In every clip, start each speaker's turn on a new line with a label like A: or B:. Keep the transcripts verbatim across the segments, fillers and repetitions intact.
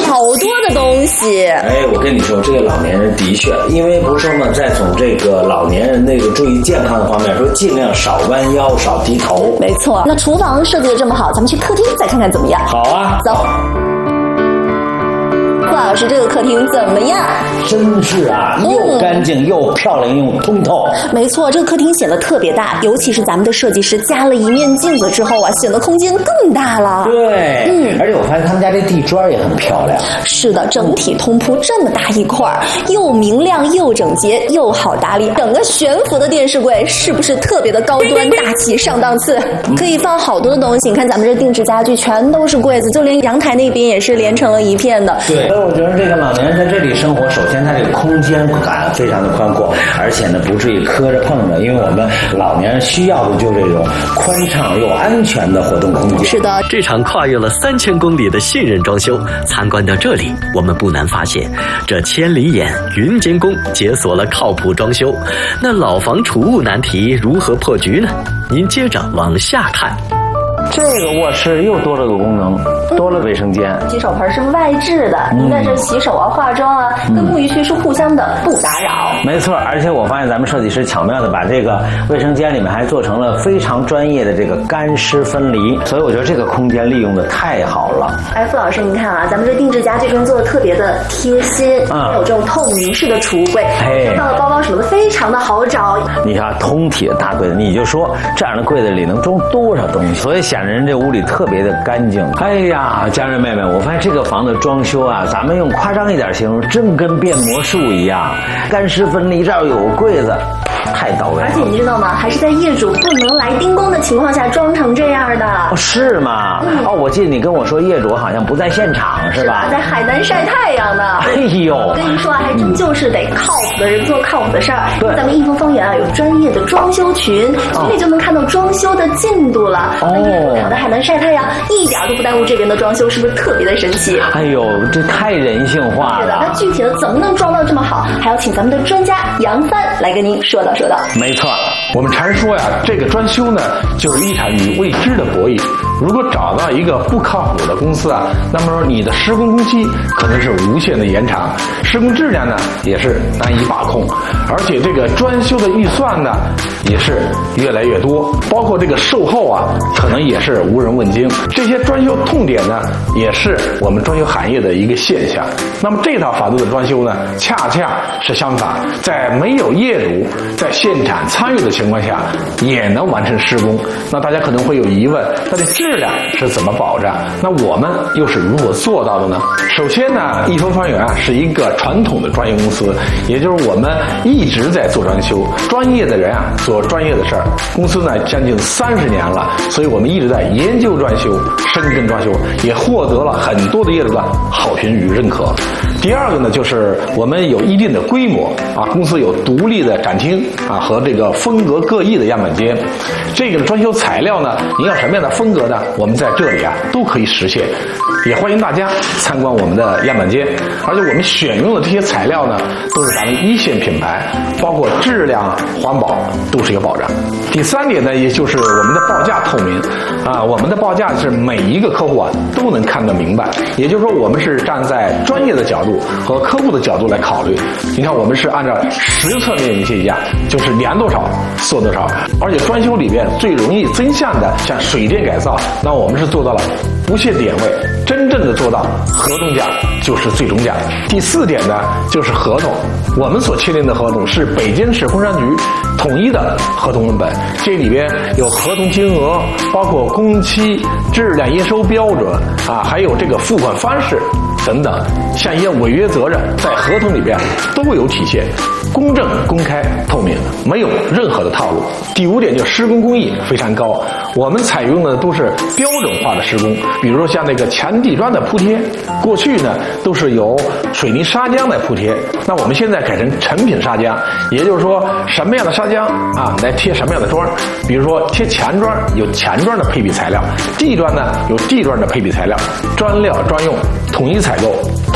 A: 好多的东西。
B: 哎，我跟你说，这个老年人的确，因为不是说嘛，再从这个老年人那个注意健康的方面说，尽量少弯腰，少低头。
A: 没错。那厨房设计的这么好，咱们去客厅再看看怎么样？
B: 好啊，
A: 走。顾老师，这个客厅怎么样？
B: 真是啊，又干净、嗯、又漂亮又通透。
A: 没错，这个客厅显得特别大，尤其是咱们的设计师加了一面镜子之后啊，显得空间更大了。
B: 对，嗯，而且我发现他们家这地砖也很漂亮。
A: 是的，整体通铺这么大一块，又明亮又整洁又好打理。整个悬浮的电视柜是不是特别的高端大气上档次？可以放好多的东西。你看咱们这定制家具全都是柜子，就连阳台那边也是连成了一片的。
B: 对。我觉得这个老年人在这里生活，首先他这个空间感非常的宽阔，而且呢不至于磕着碰着，因为我们老年人需要的就是这种宽畅又安全的活动空间。
A: 是的，
C: 这场跨越了三千公里的信任装修，参观到这里，我们不难发现，这千里眼云监工解锁了靠谱装修。那老房储物难题如何破局呢？您接着往下看。
B: 这个卧室又多了个功能，多了卫生间。
A: 洗手盆是外置的，您在这洗手啊、化妆啊，跟沐浴区是互相的不打扰。
B: 没错，而且我发现咱们设计师巧妙的把这个卫生间里面还做成了非常专业的这个干湿分离，所以我觉得这个空间利用的太好了。
A: 哎，傅老师，您看啊，咱们这定制家具真做的特别的贴心，嗯，有这种透明式的储物柜，收到的包包什么的非常的好找。
B: 你看通体的大柜子，你就说这样的柜子里能装多少东西，所以显人这屋里特别的干净。哎呀，家人妹妹，我发现这个房子装修啊，咱们用夸张一点形容，真跟变魔术一样，干湿分离，这儿有柜子，太到位了。
A: 而且你知道吗？还是在业主不能来盯工的情况下装成这样的。
B: 哦，是吗？嗯、哦，我记得你跟我说业主好像不在现场，是吧？
A: 是在海南晒太阳呢。
B: 哎呦，
A: 我跟你说啊，还真就是得靠谱的人做靠谱的事儿。
B: 对，
A: 咱们益丰方圆啊有专业的装修群，群里就能看到装修的进度了。哦，躺在海南晒太阳，一点都不耽误这边的装修，是不是特别的神奇？
B: 哎呦，这太人性化了。
A: 是的，那具体的怎么能装到这么好，还要请咱们的专家杨帆来跟您说道说道。
B: 没错，
D: 我们常说呀，这个装修呢，就是一场与未知的博弈。如果找到一个不靠谱的公司啊，那么说你的施工工期可能是无限的延长，施工质量呢也是难以把控，而且这个装修的预算呢也是越来越多，包括这个售后啊，可能也是无人问津。这些装修痛点呢，也是我们装修行业的一个现象。那么这套法度的装修呢，恰恰是相反，在没有业主在现场参与的情况下，也能完成施工。那大家可能会有疑问，它的质量是怎么保障？那我们又是如何做到的呢？首先呢，益丰方圆啊是一个传统的专业公司，也就是我们一直在做装修，专业的人啊做专业的事儿。公司呢将近三十年了，所以我们一直在研究装修、深耕装修，也获得了很多的业主的好评与认可。第二个呢，就是我们有一定的规模啊，公司有独立的展厅啊和这个风格各异的样板间。这个装修材料呢，您要什么样的风格呢？我们在这里啊都可以实现。也欢迎大家参观我们的样板间，而且我们选用的这些材料呢，都是咱们一线品牌，包括质量、环保都是有保障。第三点呢，也就是我们的报价透明啊，我们的报价是每一个客户啊都能看得明白，也就是说我们是站在专业的角度和客户的角度来考虑。你看，我们是按照实测面积计价，就是量多少做多少，而且装修里边最容易增项的，像水电改造，那我们是做到了不限点位，真正的做到合同价就是最终价。第四点呢，就是合同，我们所签订的合同是北京市工商局统一的合同文本，这里边有合同金额，包括工期、质量验收标准啊，还有这个付款方式等等，像一些违约责任在合同里边都有体现，公正、公开、透明，没有任何的套路。第五点就是施工工艺非常高，我们采用的都是标准化的施工，比如说像那个墙地砖的铺贴，过去呢都是由水泥砂浆来铺贴，那我们现在改成成品砂浆，也就是说什么样的砂浆啊来贴什么样的砖，比如说贴墙砖有墙砖的配比材料，地砖呢有地砖的配比材料，砖料专用，统一采购，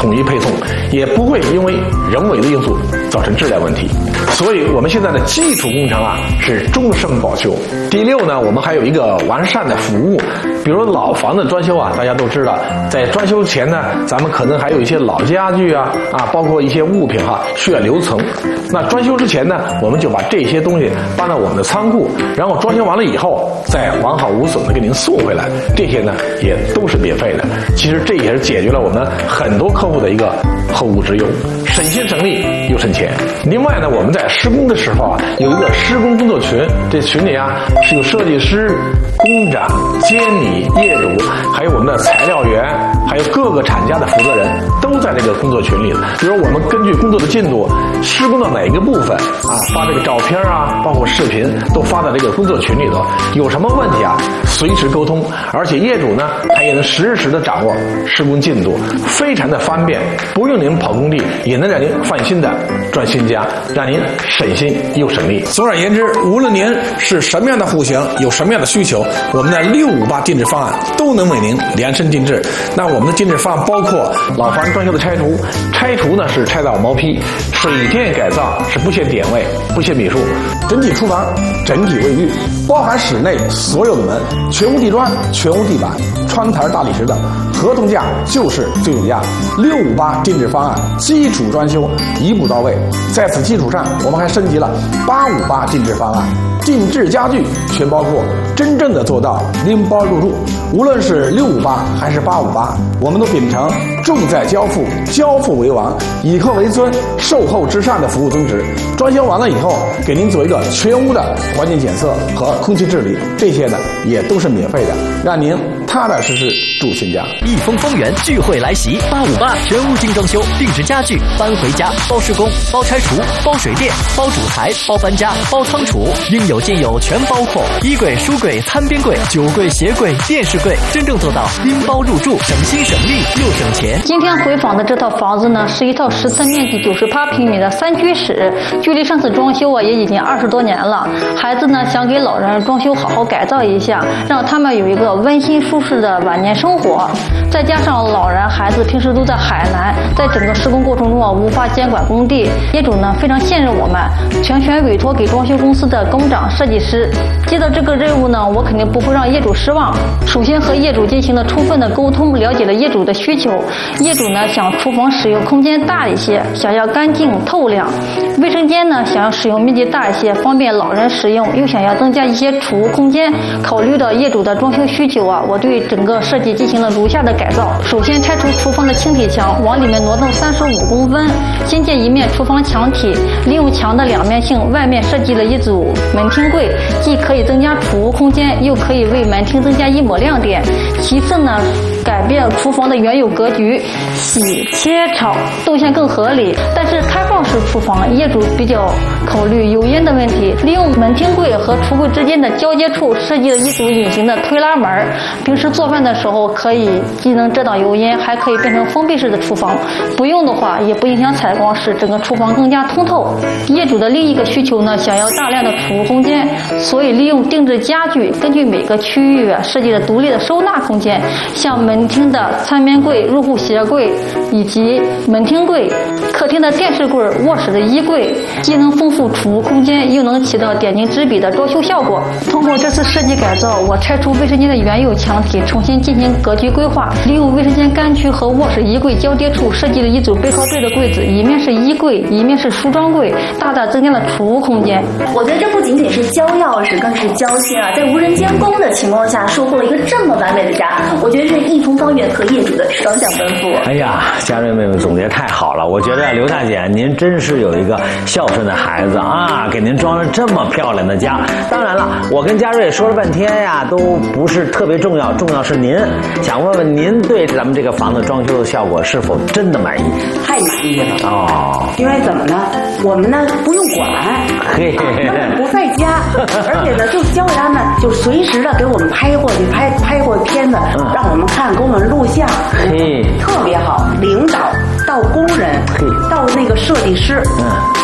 D: 统一配送，也不会因为人为的因素造成质量问题。所以我们现在的基础工程啊是终身保修。第六呢，我们还有一个完善的服务，比如老房子装修啊，大家都知道，在装修前呢，咱们可能还有一些老家具啊啊，包括一些物品哈、啊、需要留存。那装修之前呢，我们就把这些东西搬到我们的仓库，然后装修完了以后再完好无损的给您送回来，这些呢也都是免费的。其实这也是解决了我们很多客户的一个后顾之忧，省心省力又省钱。另外呢，我们在施工的时候啊，有一个施工工作群，这群里啊是有设计师、工长、监理、业主，还有我们的材料员，还有各个厂家的负责人都在这个工作群里的。比如我们根据工作的进度，施工到哪一个部分啊，发这个照片啊，包括视频都发到这个工作群里头。有什么问题啊，随时沟通，而且业主呢他也能实时的掌握施工进度，非常的方便，不用您跑工地，也能让您放心的装新家，让您省心又省力。
E: 总而言之，无论您是什么样的户型，有什么样的需求，我们的六五八定制方案都能为您量身定制。那我们的定制方案包括
D: 老房装修的拆除，拆除呢是拆到毛坯，水电改造是不限点位、不限米数，
E: 整体厨房、整体卫浴，包含室内所有的门，全屋地砖、全屋地板、窗台、大理石等，合同价就是最有价。六五八定制方案，基础装修一步到位。在此基础上，我们还升级了八五八定制方案，定制家具全包括，真正的做到拎包入住。无论是六五八还是八五八，我们都秉承重在交付、交付为王、以客为尊、售后至上的服务宗旨。装修完了以后，给您做一个全屋的环境检测和空气治理，这些呢也都是免费的，让您踏踏实实住新家。
C: 益丰丰源聚会来袭，八五八全屋精装修，定制家具，搬回家，包施工，包拆除，包水电，包主材，包搬家，包仓储，应有尽有，全包括。衣柜、书柜、餐边柜、酒柜、鞋柜、电视柜，真正做到拎包入住，省心省力又省钱。
F: 今天回访的这套房子呢，是一套实测面积九十八平米的三居室，距离上次装修啊也已经二十多年了。孩子呢想给老人装修好好改造一下，让他们有一个温馨舒适的晚年生活。再加上老人孩子平时都在海南，在整个施工过程中啊无法监管工地，业主呢非常信任我们，全权委托给装修公司的工长、设计师。接到这个任务呢，我肯定不会让业主失望。首先和业主进行了充分的沟通，了解了业主的需求。业主呢想厨房使用空间大一些，想要干净透亮；卫生间呢想要使用面积大一些，方便老人使用，又想要增加一些储物空间。考虑到业主的装修需求啊，我对整个设计进行了如下的改造。首先拆除厨房的轻体墙，往里面挪动三十五公分，新建一面厨房墙体，利用墙的两面性，外面设计了一组门厅柜，既可以增加储物空间，又可以为门厅增加一抹亮点。其次呢，改变厨房的原有格局，洗、切、炒动线更合理。但是开放式厨房，业主比较考虑油烟的问题，利用门厅柜和橱柜之间的交接处设计了一组隐形的推拉门，平时做饭的时候可以既能遮挡油烟，还可以变成封闭式的厨房。不用的话也不影响采光，使整个厨房更加通透。业主的另一个需求呢，想要大量的储物空间，所以利用定制家具，根据每个区域设计了独立的收纳空间，像门厅的餐边柜、入户鞋柜以及门厅柜，客厅的电视柜、卧室的衣柜，既能丰富储物空间，又能起到点睛之笔的装修效果。通过这次设计改造，我拆除卫生间的原有墙体，重新进行格局规划，利用卫生间干区和卧室衣柜交接处设计了一组背靠对的柜子，一面是衣柜，一面是梳妆柜，大大增加了储物空间。
A: 我觉得这不仅仅是交钥匙，更是交心啊！在无人监工的情况下，收获了一个这么完美的家，我觉得是益丰方圆和业主的双向奔赴。
B: 哎呀，家瑞妹妹总结太好了！我觉得刘大姐您真是有一个孝顺的孩子啊，给您装了这么漂亮的家。当然了，我跟家瑞说了半天呀，都不是特别重要，重要是您。想问问您对咱们这个房子装修的效果是否真的满意？
G: 太满意了
B: 哦！
G: 因为怎么呢？我们呢不用管，
B: 嘿嘿嘿，
G: 他们不在家，而且呢就交给他们，就随时的给我们拍过去，拍拍过片子，嗯、让我们看，给我们录像，
B: 嘿，
G: 特别好。领导到工人，嘿，到那个设计师，嗯。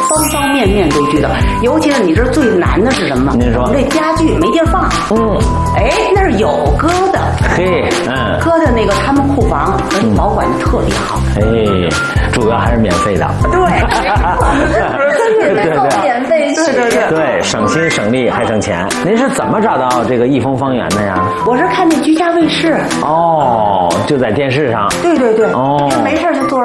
G: 方方面面都知道。尤其是你知道最难的是什么？
B: 您说
G: 我们这家具没地儿放。
B: 嗯，
G: 哎，那儿有搁的。
B: 嘿，嗯，
G: 搁的那个他们库房，而且保管的特别好。
B: 哎，主要还是免费的。
G: 对，
B: 对对对，
A: 免费
G: 对对对
B: 对，省心省力还省钱。您是怎么找到这个益丰方圆的呀？
G: 我是看那居家卫视。
B: 哦，就在电视上。
G: 对对对。
B: 哦，
G: 没事就坐